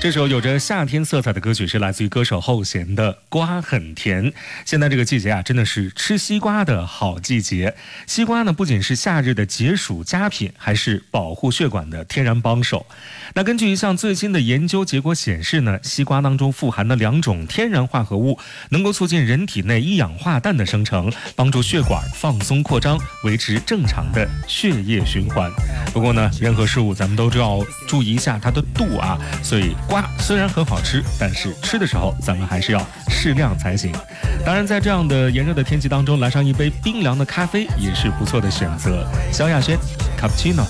这首有着夏天色彩的歌曲是来自于歌手后弦的《瓜很甜》。现在这个季节啊，真的是吃西瓜的好季节。西瓜呢，不仅是夏日的解暑佳品，还是保护血管的天然帮手。那根据一项最新的研究结果显示呢，西瓜当中富含的2种天然化合物，能够促进人体内一氧化氮的生成，帮助血管放松扩张，维持正常的血液循环。不过呢，任何事物咱们都要注意一下它的度啊，所以瓜虽然很好吃，但是吃的时候咱们还是要适量才行。当然，在这样的炎热的天气当中，来上一杯冰凉的咖啡也是不错的选择。萧亚轩 Cappuccino。